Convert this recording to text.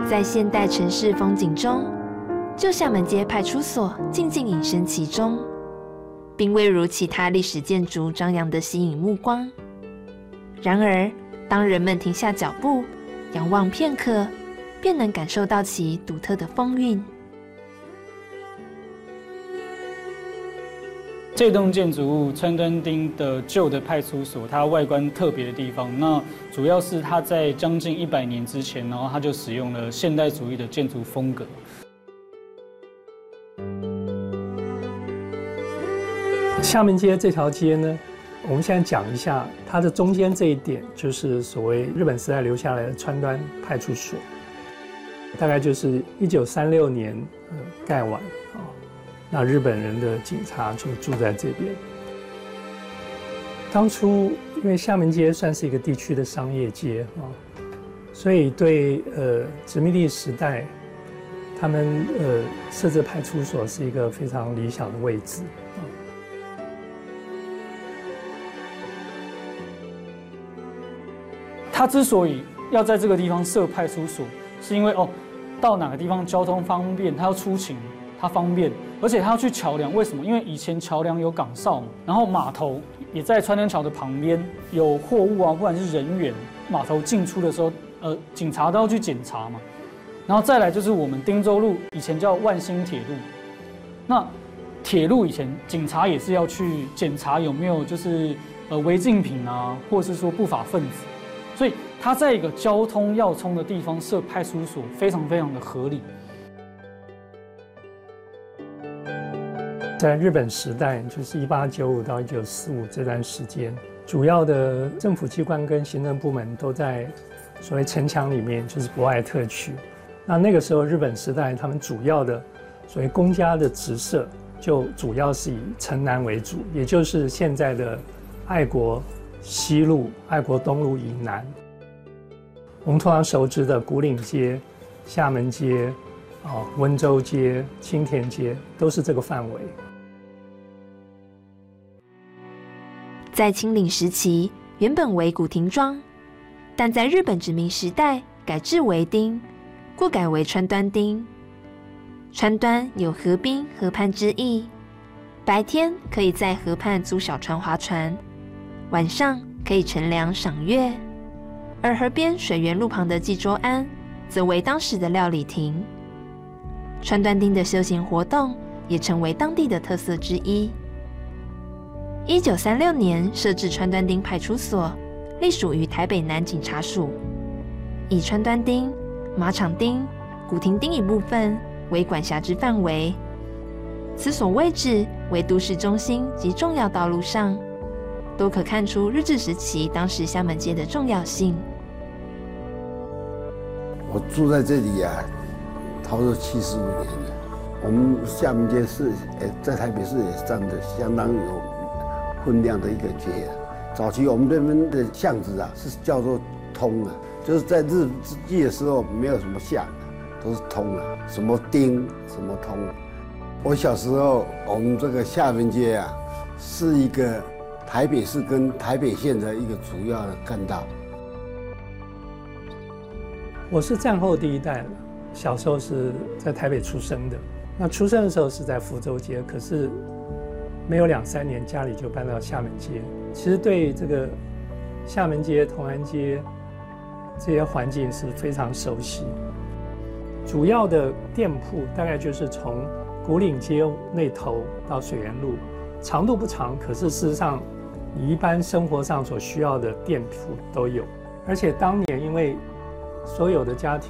在现代城市风景中，旧厦门街派出所静静隐身其中，并未如其他历史建筑张扬地吸引目光。然而，当人们停下脚步，仰望片刻，便能感受到其独特的风韵。 这栋建筑物川端町的旧的派出所，它外观特别的地方，那主要是它在将近100年之前，然后它就使用了现代主义的建筑风格。 厦门街这条街呢，我们现在讲一下它的中间这一点，就是所谓日本时代留下来的川端派出所，大概就是1936年盖完啊。那日本人的警察就住在这边。当初因为厦门街算是一个地区的商业街啊，所以对殖民地时代，他们设置派出所是一个非常理想的位置啊。 他之所以要在这个地方设派出所，是因为到哪个地方交通方便，他要出勤，它方便，而且他要去桥梁，为什么？因为以前桥梁有港哨嘛，然后码头也在川端桥的旁边，有货物啊，不管是人员，码头进出的时候，警察都要去检查嘛。然后再来就是我们汀州路以前叫万兴铁路，那铁路以前警察也是要去检查有没有就是违禁品啊，或是说不法分子，所以他在一个交通要冲的地方设派出所，非常非常的合理。 在日本时代，就是1895到1945这段时间，主要的政府机关跟行政部门都在所谓城墙里面，就是博爱特区。那个时候，日本时代他们主要的所谓公家的职设，就主要是以城南为主，也就是现在的爱国西路、爱国东路以南。我们通常熟知的古岭街、厦门街、温州街、青田街，都是这个范围。 在清领时期，原本为古亭庄，但在日本殖民时代改制为町，故改为川端町。川端有河滨、河畔之意，白天可以在河畔租小船划船，晚上可以乘凉赏月。而河边水源路旁的济州庵，则为当时的料理亭。川端町的休闲活动也成为当地的特色之一。1936年设置川端町派出所，隶属于台北南警察署，以川端町、马场町、古亭町一部分为管辖之范围。此所位置为都市中心及重要道路上，都可看出日治时期当时厦门街的重要性。 我住在这里差不多75年了。我们厦门街是在台北市也占得相当有分量的一个街。早期我们这边的巷子是叫做通的，就是在日治时期的时候没有什么巷，都是通的，什么町什么通。我小时候，我们这个厦门街是一个台北市跟台北县的一个主要的干道。 我是战后第一代了，小时候是在台北出生的。那出生的时候是在福州街，可是没有2、3年，家里就搬到厦门街。其实对这个厦门街、同安街这些环境是非常熟悉。主要的店铺大概就是从古岭街那头到水源路，长度不长，可是事实上你一般生活上所需要的店铺都有。而且当年因为所有的家庭